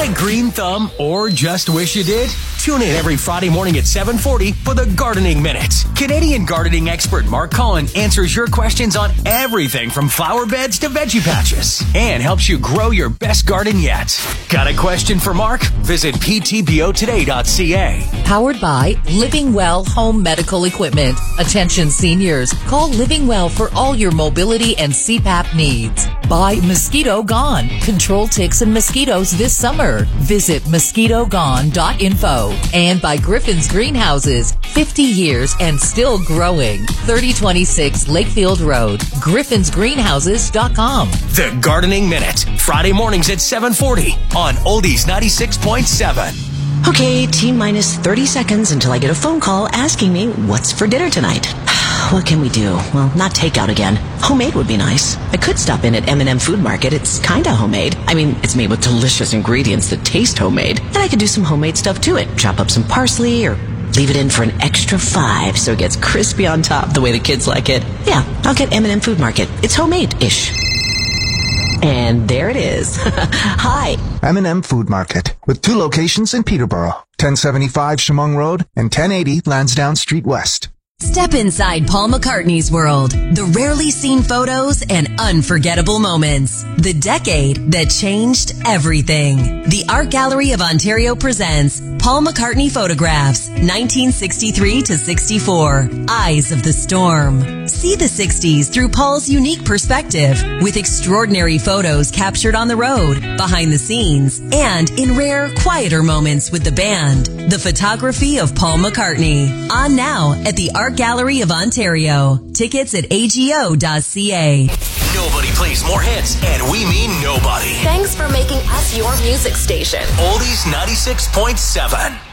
Got a green thumb or just wish you did? Tune in every Friday morning at 7:40 for the Gardening Minute. Canadian gardening expert Mark Collin answers your questions on everything from flower beds to veggie patches and helps you grow your best garden yet. Got a question for Mark? Visit ptbotoday.ca. Powered by Living Well Home Medical Equipment. Attention seniors, call Living Well for all your mobility and CPAP needs. By Mosquito Gone. Control ticks and mosquitoes this summer. Visit mosquitogone.info. And by Griffin's Greenhouses. 50 years and still growing. 3026 Lakefield Road. griffinsgreenhouses.com. The Gardening Minute. Friday mornings at 7:40 on Oldies 96.7. Okay, T-minus 30 seconds until I get a phone call asking me what's for dinner tonight. What can we do? Well, not takeout again. Homemade would be nice. I could stop in at M&M Food Market. It's kinda homemade. I mean, it's made with delicious ingredients that taste homemade. And I could do some homemade stuff to it. Chop up some parsley or leave it in for an extra 5 so it gets crispy on top the way the kids like it. Yeah, I'll get M&M Food Market. It's homemade-ish. And there it is. Hi. M&M Food Market, with 2 locations in Peterborough, 1075 Chemung Road and 1080 Lansdowne Street West. Step inside Paul McCartney's world. The rarely seen photos and unforgettable moments. The decade that changed everything. The Art Gallery of Ontario presents Paul McCartney Photographs, 1963 to 64. Eyes of the Storm. See the 60s through Paul's unique perspective, with extraordinary photos captured on the road, behind the scenes, and in rare, quieter moments with the band. The Photography of Paul McCartney. On now at the Art Gallery of Ontario. Tickets at ago.ca. Nobody plays more hits, and we mean nobody. Thanks for making us your music station. Oldies 96.7.